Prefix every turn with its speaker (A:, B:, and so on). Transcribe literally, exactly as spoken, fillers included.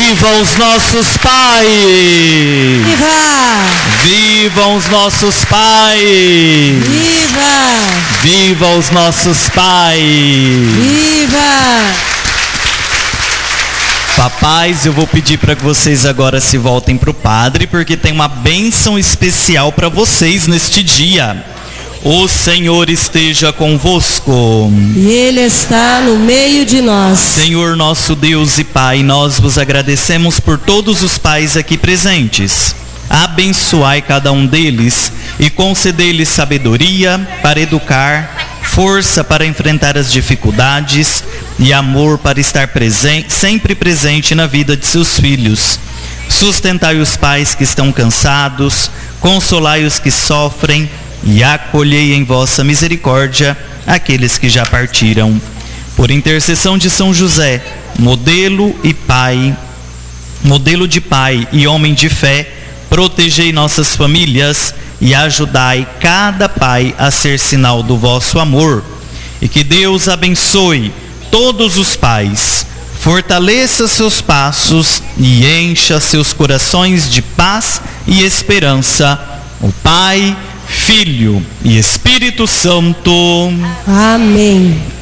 A: Vivam os nossos pais!
B: Viva!
A: Vivam os nossos pais!
B: Viva!
A: Viva os nossos pais!
B: Viva!
A: Papais, eu vou pedir para que vocês agora se voltem para o Padre, porque tem uma bênção especial para vocês neste dia. O Senhor esteja convosco.
B: E Ele está no meio de nós.
A: Senhor nosso Deus e Pai, nós vos agradecemos por todos os pais aqui presentes. Abençoai cada um deles e concedei-lhes sabedoria para educar, força para enfrentar as dificuldades e amor para estar presente, sempre presente na vida de seus filhos. Sustentai os pais que estão cansados, consolai os que sofrem e acolhei em vossa misericórdia aqueles que já partiram. Por intercessão de São José, modelo e pai, modelo de pai e homem de fé, protegei nossas famílias e ajudai cada pai a ser sinal do vosso amor. E que Deus abençoe todos os pais, fortaleça seus passos e encha seus corações de paz e esperança. O Pai, Filho e Espírito Santo.
B: Amém.